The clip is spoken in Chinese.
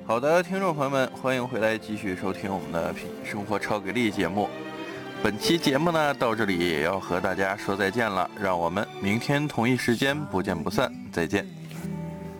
好的，听众朋友们，欢迎回来继续收听我们的生活超给力节目。本期节目呢，到这里也要和大家说再见了，让我们明天同一时间不见不散，再见。